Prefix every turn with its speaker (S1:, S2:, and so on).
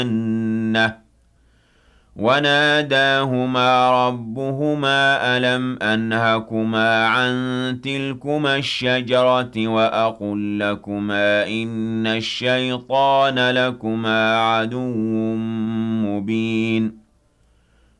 S1: وناداهما ربهما ألم أنهكما عن تلكما الشجرة وأقل لكما إن الشيطان لكما عدو مبين